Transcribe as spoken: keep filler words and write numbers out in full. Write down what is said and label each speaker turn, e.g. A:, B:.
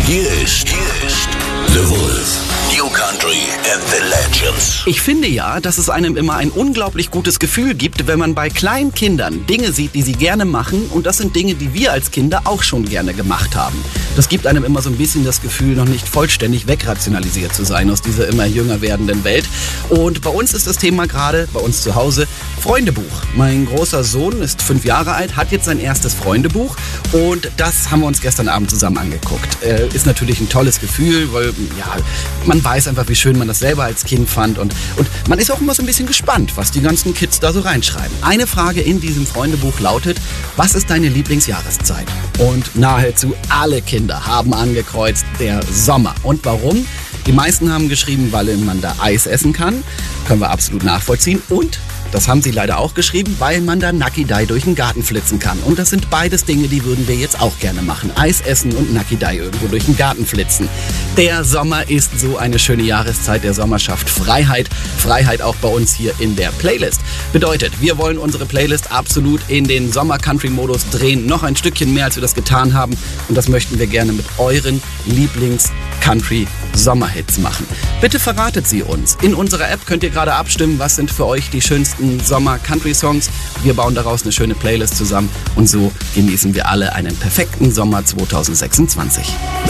A: Hier ist, hier ist The Wolf. New Country and the Legends.
B: Ich finde ja, dass es einem immer ein unglaublich gutes Gefühl gibt, wenn man bei kleinen Kindern Dinge sieht, die sie gerne machen. Und das sind Dinge, die wir als Kinder auch schon gerne gemacht haben. Das gibt einem immer so ein bisschen das Gefühl, noch nicht vollständig wegrationalisiert zu sein aus dieser immer jünger werdenden Welt. Und bei uns ist das Thema gerade, bei uns zu Hause, Freundebuch. Mein großer Sohn ist fünf Jahre alt, hat jetzt sein erstes Freundebuch. Und das haben wir uns gestern Abend zusammen angeguckt. Äh, ist natürlich ein tolles Gefühl, weil ja, man weiß einfach, wie schön man das selber als Kind fand. Und, und man ist auch immer so ein bisschen gespannt, was die ganzen Kids da so reinschreiben. Eine Frage in diesem Freundebuch lautet: Was ist deine Lieblingsjahreszeit? Und nahezu alle Kinder haben angekreuzt, der Sommer. Und warum? Die meisten haben geschrieben, weil man da Eis essen kann. Können wir absolut nachvollziehen. Und das haben sie leider auch geschrieben, weil man da Nucky Dye durch den Garten flitzen kann. Und das sind beides Dinge, die würden wir jetzt auch gerne machen. Eis essen und Nucky Dye irgendwo durch den Garten flitzen. Der Sommer ist so eine schöne Jahreszeit. Der Sommer schafft Freiheit. Freiheit auch bei uns hier in der Playlist. Bedeutet, wir wollen unsere Playlist absolut in den Sommer-Country-Modus drehen. Noch ein Stückchen mehr, als wir das getan haben. Und das möchten wir gerne mit euren Lieblings-Country-Sommerhits machen. Bitte verratet sie uns. In unserer App könnt ihr gerade abstimmen, was sind für euch die schönsten Sommer-Country-Songs. Wir bauen daraus eine schöne Playlist zusammen und so genießen wir alle einen perfekten Sommer zwanzig sechsundzwanzig.